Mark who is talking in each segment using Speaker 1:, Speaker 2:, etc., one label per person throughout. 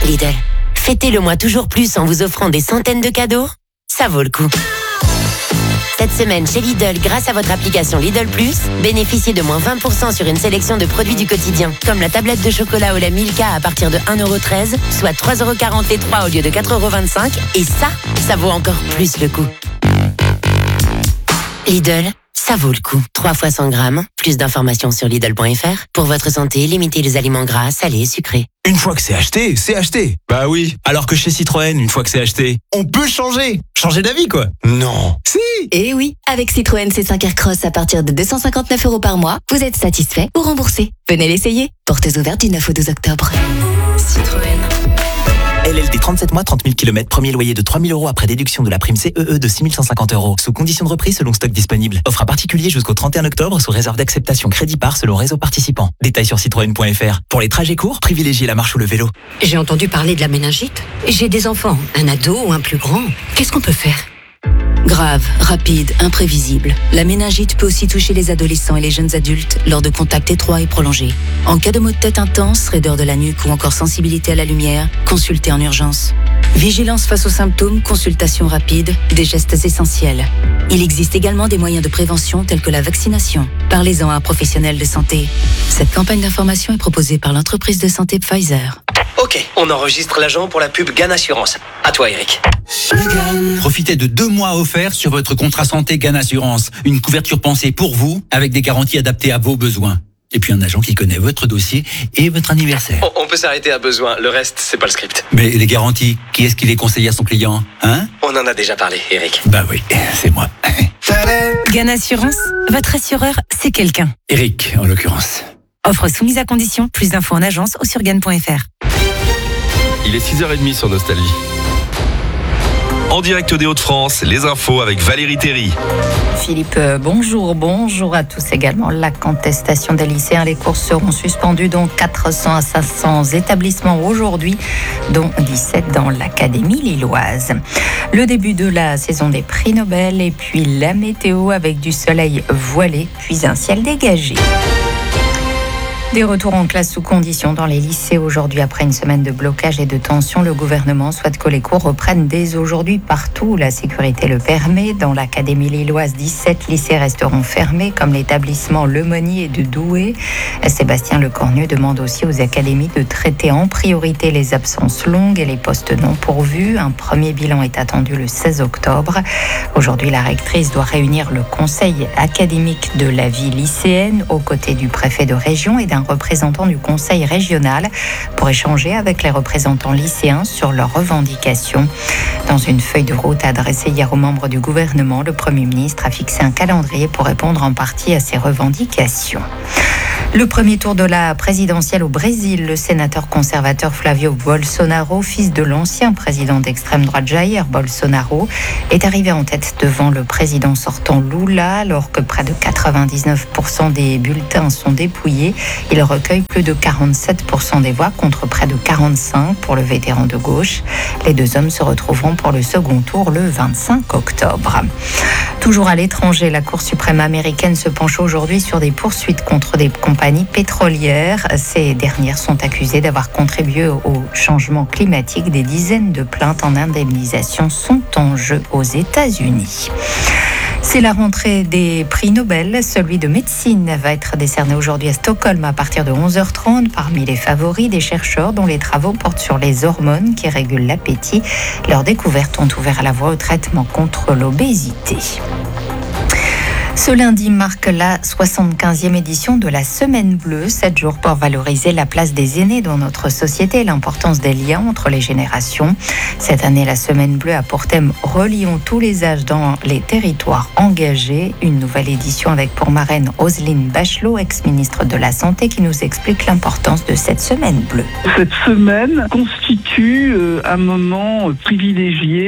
Speaker 1: Lidl, fêtez le mois toujours plus en vous offrant des centaines de cadeaux. Ça vaut le coup. Cette semaine chez Lidl, grâce à votre application Lidl Plus, bénéficiez de moins 20% sur une sélection de produits du quotidien, comme la tablette de chocolat au lait Milka à partir de 1,13€, soit 3,40€ les 3 au lieu de 4,25€. Et ça vaut encore plus le coup. Lidl, ça vaut le coup. 3 fois 100 grammes. Plus d'informations sur Lidl.fr. Pour votre santé, limitez les aliments gras, salés et sucrés.
Speaker 2: Une fois que c'est acheté, c'est acheté.
Speaker 3: Bah oui.
Speaker 2: Alors que chez Citroën, une fois que c'est acheté, on peut changer. Changer d'avis, quoi.
Speaker 3: Non.
Speaker 2: Si.
Speaker 4: Eh oui, avec Citroën C5 Aircross à partir de 259€ par mois, vous êtes satisfait ou remboursé. Venez l'essayer. Portes ouvertes du 9 au 12 octobre.
Speaker 5: Citroën.
Speaker 6: LLD 37 mois, 30 000 km, premier loyer de 3 000 € après déduction de la prime CEE de 6 150 €. Sous condition de reprise selon stock disponible. Offre à particulier jusqu'au 31 octobre sous réserve d'acceptation crédit par selon réseau participant. Détails sur citroën.fr. Pour les trajets courts, privilégiez la marche ou le vélo.
Speaker 5: J'ai entendu parler de la méningite. J'ai des enfants, un ado ou un plus grand. Qu'est-ce qu'on peut faire ?
Speaker 4: Grave, rapide, imprévisible. La méningite peut aussi toucher les adolescents et les jeunes adultes lors de contacts étroits et prolongés. En cas de maux de tête intense, raideur de la nuque ou encore sensibilité à la lumière, consultez en urgence. Vigilance face aux symptômes, consultation rapide, des gestes essentiels. Il existe également des moyens de prévention tels que la vaccination. Parlez-en à un professionnel de santé. Cette campagne d'information est proposée par l'entreprise de santé Pfizer.
Speaker 7: Ok, on enregistre l'agent pour la pub GAN Assurance. À toi, Eric.
Speaker 8: Profitez de 2 mois offerts sur votre contrat santé GAN Assurance. Une couverture pensée pour vous, avec des garanties adaptées à vos besoins. Et puis un agent qui connaît votre dossier et votre anniversaire.
Speaker 7: On peut s'arrêter à besoin, le reste, c'est pas le script.
Speaker 8: Mais les garanties, qui est-ce qui les conseille à son client, hein ?
Speaker 7: On en a déjà parlé, Eric.
Speaker 8: Bah oui, c'est moi.
Speaker 9: GAN Assurance, votre assureur, c'est quelqu'un.
Speaker 8: Eric, en l'occurrence.
Speaker 9: Offre soumise à condition, plus d'infos en agence ou sur GAN.fr.
Speaker 3: Il est 6h30 sur Nostalgie. En direct des Hauts-de-France, les infos avec Valérie Théry.
Speaker 10: Philippe, bonjour à tous également. La contestation des lycéens, les cours seront suspendues dont 400 à 500 établissements aujourd'hui, dont 17 dans l'Académie lilloise. Le début de la saison des prix Nobel et puis la météo avec du soleil voilé, puis un ciel dégagé. Des retours en classe sous conditions dans les lycées aujourd'hui après une semaine de blocage et de tension. Le gouvernement souhaite que les cours reprennent dès aujourd'hui partout où la sécurité le permet. Dans l'Académie lilloise, 17 lycées resteront fermés comme l'établissement Le Monnier de Douai. Sébastien Lecornu demande aussi aux académies de traiter en priorité les absences longues et les postes non pourvus. Un premier bilan est attendu le 16 octobre. Aujourd'hui, la rectrice doit réunir le conseil académique de la vie lycéenne aux côtés du préfet de région et d'un représentant du conseil régional pour échanger avec les représentants lycéens sur leurs revendications. Dans une feuille de route adressée hier aux membres du gouvernement, le Premier ministre a fixé un calendrier pour répondre en partie à ces revendications. Le premier tour de la présidentielle au Brésil, le sénateur conservateur Flavio Bolsonaro, fils de l'ancien président d'extrême droite Jair Bolsonaro, est arrivé en tête devant le président sortant Lula, alors que près de 99% des bulletins sont dépouillés. Il recueille plus de 47% des voix contre près de 45% pour le vétéran de gauche. Les deux hommes se retrouveront pour le second tour le 25 octobre. Toujours à l'étranger, la Cour suprême américaine se penche aujourd'hui sur des poursuites contre des compagnies pétrolières. Ces dernières sont accusées d'avoir contribué au changement climatique. Des dizaines de plaintes en indemnisation sont en jeu aux États-Unis. C'est la rentrée des prix Nobel. Celui de médecine va être décerné aujourd'hui à Stockholm à partir de 11h30. Parmi les favoris, des chercheurs dont les travaux portent sur les hormones qui régulent l'appétit. Leurs découvertes ont ouvert la voie au traitement contre l'obésité. Ce lundi marque la 75e édition de la Semaine Bleue, 7 jours pour valoriser la place des aînés dans notre société et l'importance des liens entre les générations. Cette année, la Semaine Bleue a pour thème « Relions tous les âges dans les territoires engagés ». Une nouvelle édition avec pour marraine Roselyne Bachelot, ex-ministre de la Santé, qui nous explique l'importance de cette Semaine Bleue.
Speaker 11: Cette semaine constitue un moment privilégié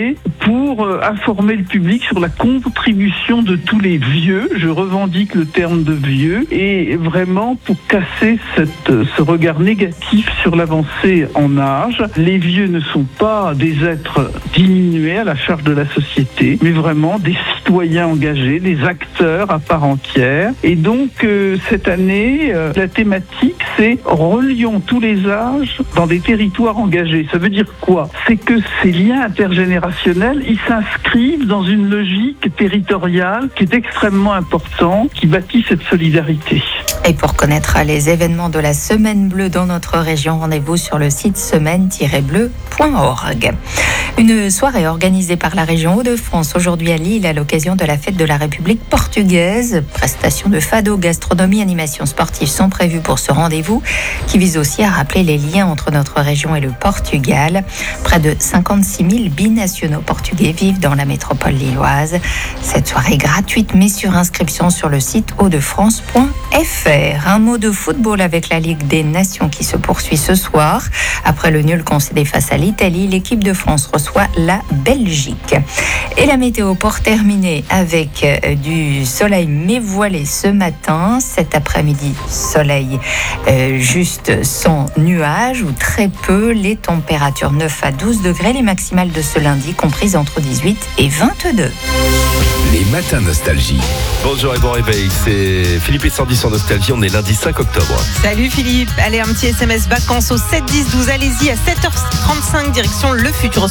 Speaker 11: pour informer le public sur la contribution de tous les vieux. Je revendique le terme de vieux, et vraiment pour casser ce regard négatif sur l'avancée en âge. Les vieux ne sont pas des êtres diminués à la charge de la société, mais vraiment des citoyens engagés, des acteurs à part entière. Et donc cette année, la thématique, c'est relions tous les âges dans des territoires engagés. Ça veut dire quoi? C'est que ces liens intergénérationnels, ils s'inscrivent dans une logique territoriale qui est extrêmement importante, qui bâtit cette solidarité.
Speaker 10: Et pour connaître les événements de la Semaine Bleue dans notre région, rendez-vous sur le site semaine-bleu.org. Une soirée organisée par la région Hauts-de-France aujourd'hui à Lille à l'occasion de la fête de la République portugaise. Prestations de fado, gastronomie, animations sportives sont prévues pour ce rendez-vous qui vise aussi à rappeler les liens entre notre région et le Portugal. Près de 56 000 binationaux portugais vivent dans la métropole lilloise. Cette soirée est gratuite mais sur inscription sur le site hautdefrance.fr. Un mot de football avec la Ligue des Nations qui se poursuit ce soir. Après le nul concédé face à l'Italie, l'équipe de France reçoit la Belgique. Et la météo pour terminer avec du soleil mais voilé ce matin. Cet après-midi, soleil juste sans nuages ou très peu. Les températures 9 à 12 degrés. Les maximales de ce lundi comprises entre 18 et 22.
Speaker 3: Les matins nostalgie. Bonjour et bon réveil, c'est Philippe et Sandy sur Nostalgie, on est lundi 5 octobre.
Speaker 9: Salut Philippe, allez un petit SMS vacances au 7 10 12, allez-y à 7h35 direction le futur